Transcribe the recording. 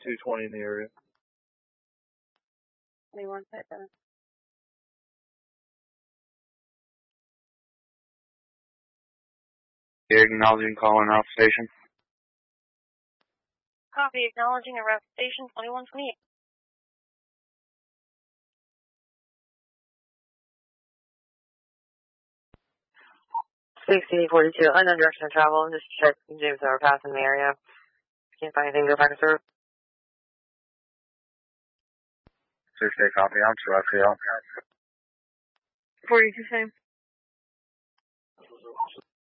220 in the area. 2157. Acknowledging calling off station. Copy, acknowledging a route station 2128. $6042, unknown direction of travel. Just check James Tower Pass in the area. Can't find anything, go back and serve. 6-8 copy, I'm Raphael. 42 same.